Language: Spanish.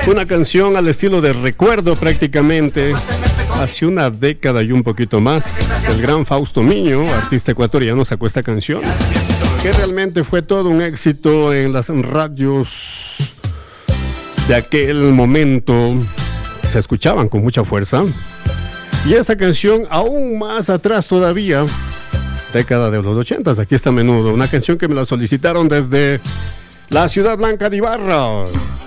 Una canción al estilo de recuerdo prácticamente, hace una década y un poquito más. El gran Fausto Miño, artista ecuatoriano, sacó esta canción, que realmente fue todo un éxito en las radios de aquel momento. Se escuchaban con mucha fuerza. Y esa canción aún más atrás todavía, década de los 80s, aquí está Menudo, una canción que me la solicitaron desde la Ciudad Blanca de Ibarra.